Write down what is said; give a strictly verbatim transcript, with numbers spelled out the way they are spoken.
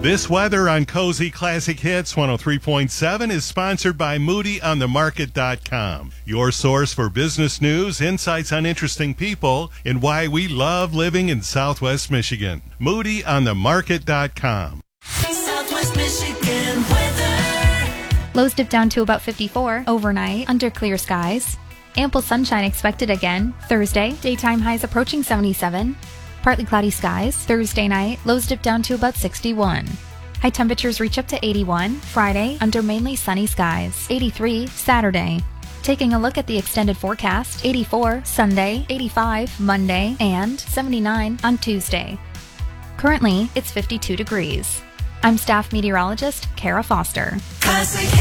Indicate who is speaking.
Speaker 1: This weather on Cozy Classic Hits one oh three point seven is sponsored by Moody on the Market dot com, your source for business news, insights on interesting people, and why we love living in Southwest Michigan. Moody on the Market dot com.
Speaker 2: Southwest Michigan weather.
Speaker 3: Lows dip down to about fifty-four overnight under clear skies. Ample sunshine expected again Thursday. Daytime highs approaching seventy-seven. Partly cloudy skies. Thursday night, lows dip down to about sixty-one. High temperatures reach up to eighty-one. Friday, under mainly sunny skies. eighty-three Saturday. Taking a look at the extended forecast, eighty-four Sunday, eighty-five Monday, and seventy-nine on Tuesday. Currently, it's fifty-two degrees. I'm staff meteorologist Kara Foster.
Speaker 2: Classic